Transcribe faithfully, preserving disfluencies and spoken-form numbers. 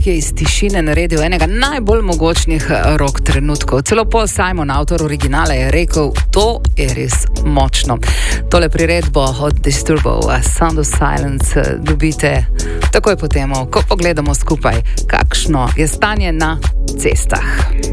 ki je iz tišine naredil enega najbolj mogočnih rock trenutkov. Celo Paul Simon, avtor originala, je rekel, to je res močno. Tole priredbo od Disturbov, Sound of Silence, dobite takoj po temu, ko pogledamo skupaj, kakšno je stanje na cestah.